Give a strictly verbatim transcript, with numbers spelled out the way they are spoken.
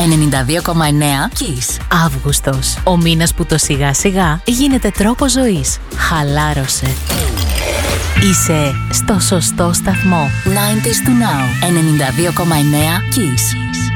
ενενήντα δύο κόμμα εννέα Kiss. Αύγουστος. Ο μήνας που το σιγά σιγά γίνεται τρόπο ζωής. Χαλάρωσε. Είσαι στο σωστό σταθμό. ενενήντα to Now. ενενήντα δύο κόμμα εννέα Kiss.